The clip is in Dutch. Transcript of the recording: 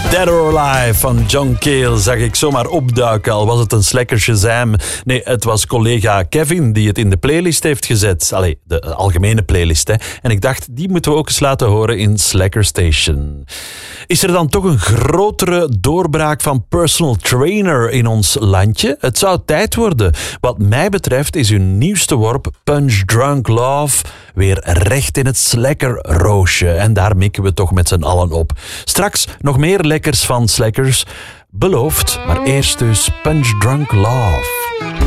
Dead or Alive van John Cale zag ik zomaar opduiken, al was het een Slacker Shazam. Nee, het was collega Kevin die het in de playlist heeft gezet. Allee, de algemene playlist, hè. En ik dacht, die moeten we ook eens laten horen in Slacker Station. Is er dan toch een grotere doorbraak van personal trainer in ons landje? Het zou tijd worden. Wat mij betreft is hun nieuwste worp, Punch Drunk Love, weer recht in het Slacker roosje. En daar mikken we toch met z'n allen op. Straks nog meer lekkers van Slackers. Beloofd, maar eerst dus Punch Drunk Love.